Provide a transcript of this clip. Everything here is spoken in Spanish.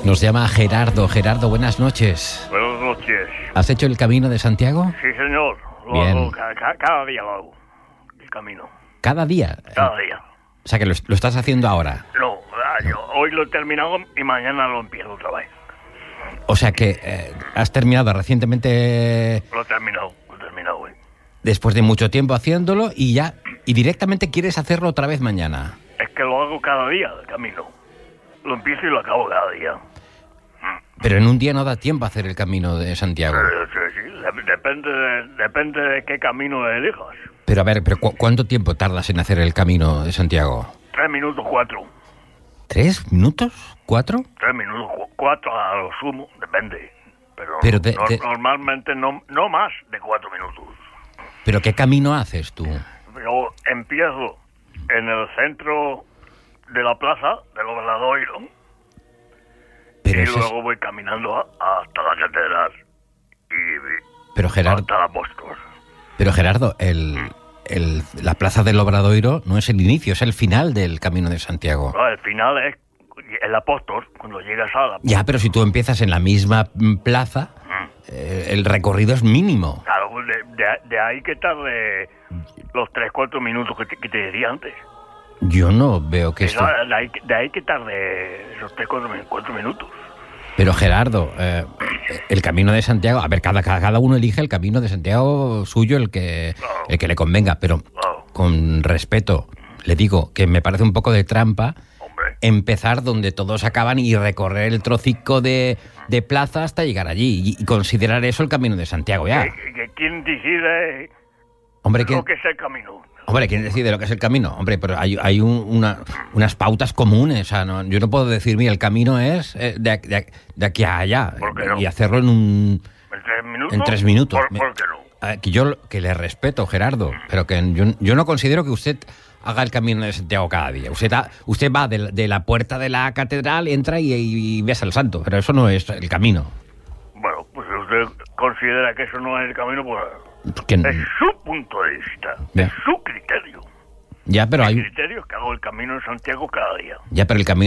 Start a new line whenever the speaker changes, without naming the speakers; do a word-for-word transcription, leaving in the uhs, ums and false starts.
Nos llama Gerardo. Gerardo, buenas noches.
Buenas noches.
¿Has hecho el Camino de Santiago?
Sí, señor. Lo
Bien.
hago ca- ca- cada día lo hago. El camino.
¿Cada día?
Cada día.
O sea, que lo, lo estás haciendo ahora.
No, ah, yo hoy lo he terminado y mañana lo empiezo otra vez.
O sea, que eh, has terminado recientemente,
Lo he terminado, lo he terminado hoy.
después de mucho tiempo haciéndolo, y ya, y directamente quieres hacerlo otra vez mañana.
Es que lo hago cada día, el camino. Lo empiezo y lo acabo cada día.
Pero en un día no da tiempo a hacer el Camino de Santiago.
Eh, sí, sí, de- depende, de, depende de qué camino elijas.
Pero a ver, pero ¿cu- ¿cuánto tiempo tardas en hacer el Camino de Santiago?
Tres minutos, cuatro.
¿Tres minutos? ¿Cuatro?
Tres minutos, cu- cuatro a lo sumo, depende. Pero,
Pero de-
no-
de-
normalmente no, no más de cuatro minutos.
¿Pero qué camino haces tú?
Yo empiezo en el centro de la plaza del Obradoiro
Pero,
y
ese es-
luego voy caminando a- hasta la catedral y
pero Gerardo,
hasta la Apóstol.
pero Gerardo, el, el- la plaza del Obradoiro no es el inicio, es el final del Camino de Santiago.
No, el final es el Apóstol, cuando llegas a la
Ya, pero si tú empiezas en la misma mm, plaza, eh, el recorrido es mínimo.
Claro, de, de, de ahí que tarde los tres, cuatro minutos que te, que te decía antes.
Yo no veo que esto...
Eso, de, ahí, de ahí que tarde esos tres, cuatro, min- cuatro minutos.
Pero Gerardo, eh, el Camino de Santiago, a ver, cada, cada uno elige el Camino de Santiago suyo, el que, el que le convenga, pero
Claro,
con respeto, le digo que me parece un poco de trampa
hombre.
empezar donde todos acaban y recorrer el trocico de, de plaza hasta llegar allí y, y considerar eso el Camino de Santiago ya.
Que, que ¿Quién decide
Hombre, ¿quién,
lo que es el camino?
hombre, ¿quién decide lo que es el camino? Hombre, pero hay, hay un- una, unas pautas comunes. O sea, no, yo no puedo decir, mira, el camino es eh, de, ac- de ac- de aquí a allá
¿Por qué no?
y hacerlo en un...
¿En tres minutos?
En tres minutos.
¿Por,
Me-
por qué no?
eh, que yo que le respeto, Gerardo, pero que yo, yo no considero que usted haga el Camino de Santiago cada día. Usted, ha- usted va de, la- de la puerta de la catedral, entra y, y besa al santo, pero eso no es el camino.
Bueno, pues si usted considera que eso no es el camino, pues
Porque,
es su punto de vista,
Ya.
es su criterio.
ya, pero
El
hay,
criterio es que hago el camino de Santiago cada día.
ya, pero el camino